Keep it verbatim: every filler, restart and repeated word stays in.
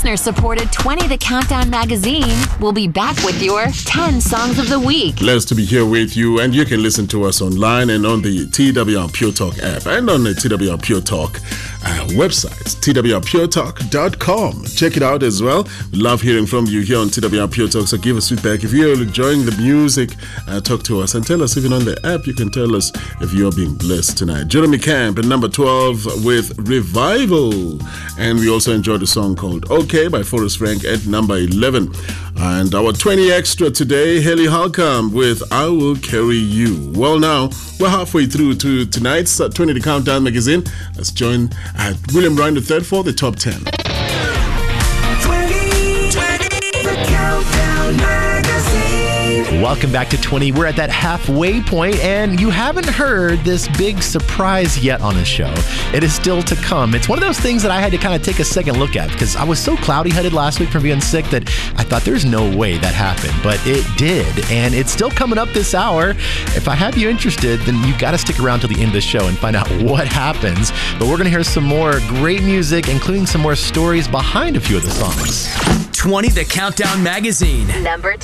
Listener-supported twenty The Countdown magazine will be back with your ten Songs of the Week. Blessed to be here with you, and you can listen to us online and on the T W R Pure Talk app and on the T W R Pure Talk uh, website, T W R pure talk dot com. Check it out as well. We love hearing from you here on T W R Pure Talk, so give us feedback. If you're enjoying the music, uh, talk to us and tell us. Even on the app, you can tell us if you're being blessed tonight. Jeremy Camp at number twelve with Revival. And we also enjoyed a song called OK by Forrest Frank at number eleven. And our twenty extra today, Haley Halcomb with I Will Carry You. Well, now, we're halfway through to tonight's twenty The Countdown magazine. Let's join uh, William Ryan the third for the top ten. twenty, twenty, The Countdown magazine. Welcome back to twenty. We're at that halfway point, and you haven't heard this big surprise yet on the show. It is still to come. It's one of those things that I had to kind of take a second look at because I was so cloudy-headed last week from being sick that I thought there's no way that happened, but it did, and it's still coming up this hour. If I have you interested, then you got to stick around till the end of the show and find out what happens. But we're going to hear some more great music, including some more stories behind a few of the songs. twenty The Countdown magazine. Number